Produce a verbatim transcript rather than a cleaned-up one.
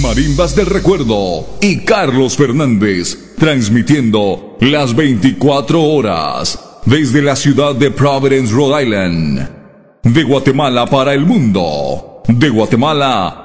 Marimbas del Recuerdo y Carlos Fernández, transmitiendo las veinticuatro horas desde la ciudad de Providence, Rhode Island. De Guatemala para el mundo. De Guatemala